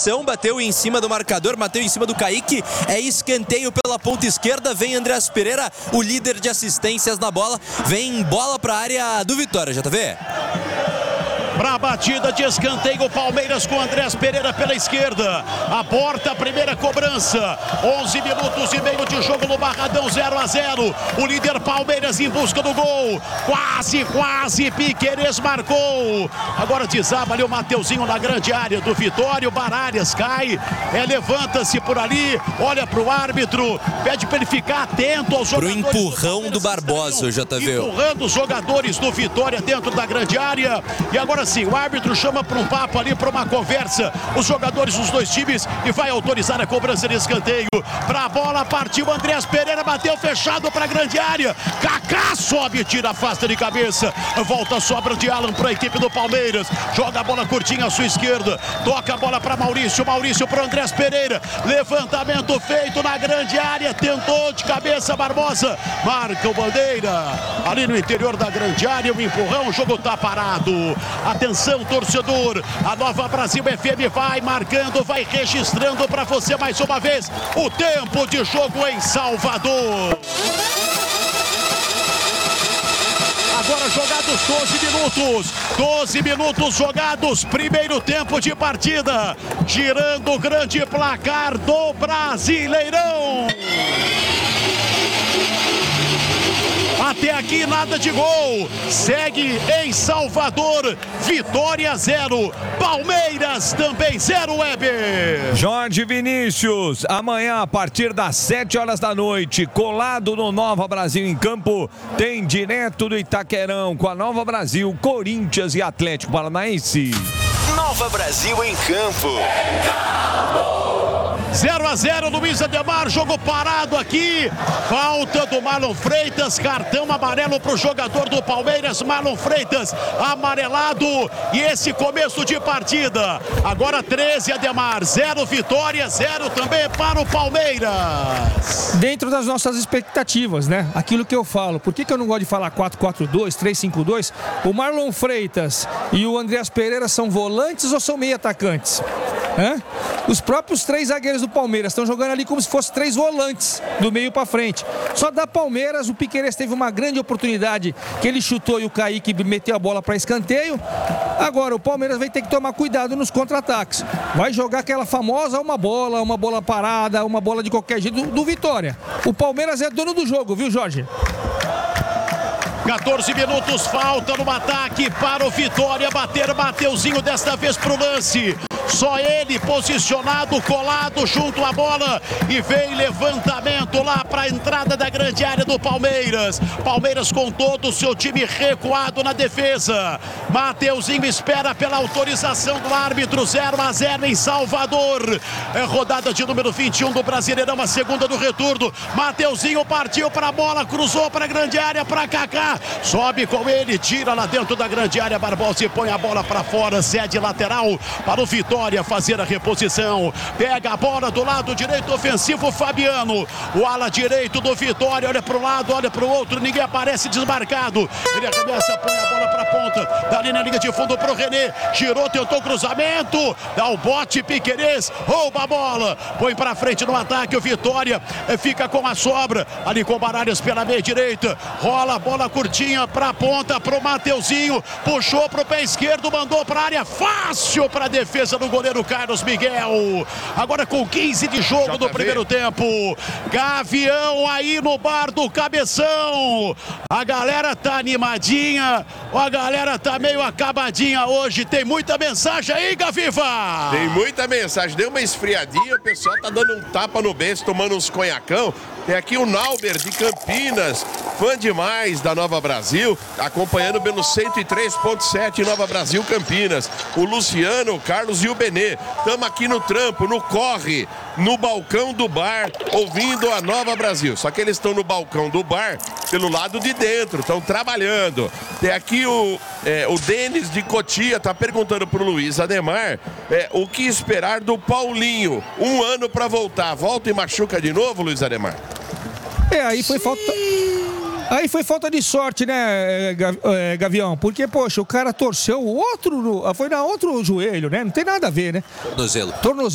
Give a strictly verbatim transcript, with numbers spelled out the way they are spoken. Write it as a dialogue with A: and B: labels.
A: pressão, bateu em cima do marcador, bateu em cima do Kaique. É escanteio pela ponta esquerda. Vem Andreas Pereira, o líder de assistências na bola. Vem bola para a área do Vitória, J V.
B: Para a batida de escanteio, o Palmeiras com Andreas Pereira pela esquerda. Aborta a primeira cobrança. onze minutos e meio de jogo no Barradão, zero a zero. O líder Palmeiras em busca do gol. Quase, quase, Piquerez marcou. Agora desaba ali o Mateuzinho na grande área do Vitória. O Baralhas cai. É, levanta-se por ali. Olha para o árbitro. Pede para ele ficar atento aos jogadores.
A: Pro empurrão do, do Barbosa, o J V.
B: Empurrando os jogadores do Vitória dentro da grande área. E agora sim, o árbitro chama para um papo ali, para uma conversa, os jogadores dos dois times, e vai autorizar a cobrança de escanteio. Para a bola, partiu Andreas Pereira, bateu fechado para a grande área. Kaká sobe, tira, afasta de cabeça. Volta a sobra de Alan para a equipe do Palmeiras. Joga a bola curtinha à sua esquerda. Toca a bola para Maurício. Maurício para Andreas Pereira. Levantamento feito na grande área. Tentou de cabeça Barbosa. Marca o bandeira. Ali no interior da grande área, o empurrão, o jogo está parado. Atenção, torcedor, a Nova Brasil F M vai marcando, vai registrando para você mais uma vez o tempo de jogo em Salvador. Agora jogados doze minutos, doze minutos jogados, primeiro tempo de partida, girando o grande placar do Brasileirão. Até aqui nada de gol, segue em Salvador, Vitória zero, Palmeiras também zero, Weber.
C: Jorge Vinícius, amanhã a partir das sete horas da noite, colado no Nova Brasil em campo, tem direto do Itaquerão com a Nova Brasil, Corinthians e Atlético Paranaense.
D: Nova Brasil em campo.
B: zero a zero, Luiz Ademar, jogo parado aqui, falta do Marlon Freitas, cartão amarelo para o jogador do Palmeiras, Marlon Freitas amarelado, e esse começo de partida, agora treze, Ademar, zero Vitória, zero também para o Palmeiras.
E: Dentro das nossas expectativas, né? Aquilo que eu falo, por que, que eu não gosto de falar quatro quatro dois, três cinco dois? O Marlon Freitas e o Andreas Pereira são volantes ou são meio atacantes? Hã? Os próprios três zagueiros do Palmeiras estão jogando ali como se fossem três volantes do meio para frente. Só da Palmeiras, o Piquerez teve uma grande oportunidade que ele chutou e o Kaique meteu a bola para escanteio. Agora o Palmeiras vai ter que tomar cuidado nos contra-ataques. Vai jogar aquela famosa uma bola, uma bola parada, uma bola de qualquer jeito do, do Vitória. O Palmeiras é dono do jogo, viu, Jorge?
B: quatorze minutos, falta no ataque para o Vitória bater. Mateuzinho desta vez para o lance. Só ele posicionado, colado junto à bola, e vem levantamento lá para a entrada da grande área do Palmeiras. Palmeiras com todo o seu time recuado na defesa. Mateuzinho espera pela autorização do árbitro. Zero a zero em Salvador. É rodada de número vinte e um do Brasileirão, a segunda do retorno. Mateuzinho partiu para a bola, cruzou para a grande área, para Kaká. Sobe com ele, tira lá dentro da grande área. Barbosa e põe a bola para fora, cede lateral para o Vitória fazer a reposição. Pega a bola do lado direito ofensivo, Fabiano. O ala direito do Vitória olha para um lado, olha para o outro, ninguém aparece, desmarcado. Ele arremessa, põe a bola para a ponta, dali na linha de fundo para o René. Girou, tentou cruzamento, dá o bote, Piquerez rouba a bola, põe para frente no ataque. O Vitória fica com a sobra, ali com Baralhas pela meia direita. Rola a bola curtinha para a ponta, para o Mateuzinho. Puxou para o pé esquerdo, mandou para a área, fácil para a defesa do goleiro Carlos Miguel. Agora com quinze de jogo J V. No primeiro tempo. Gavião aí no bar do Cabeção. A galera tá animadinha, a galera tá meio acabadinha hoje. Tem muita mensagem aí, Gaviva?
F: Tem muita mensagem. Deu uma esfriadinha, o pessoal tá dando um tapa no beijo, tomando uns conhacão. Tem aqui o Nauber de Campinas, fã demais da Nova Brasil, acompanhando pelo cento e três ponto sete Nova Brasil Campinas. O Luciano, o Carlos e o Benê. Estamos aqui no trampo, no corre, no balcão do bar, ouvindo a Nova Brasil. Só que eles estão no balcão do bar pelo lado de dentro, estão trabalhando. Tem aqui o, é, o Denis de Cotia, tá perguntando pro Luiz Ademar é, o que esperar do Paulinho. Um ano para voltar. Volta e machuca de novo, Luiz Ademar?
E: É, aí foi falta... Aí foi falta de sorte, né, Gavião? Porque, poxa, o cara torceu o outro... Foi na outro joelho, né? Não tem nada a ver, né?
A: Tornozelo.
E: Tornozelo.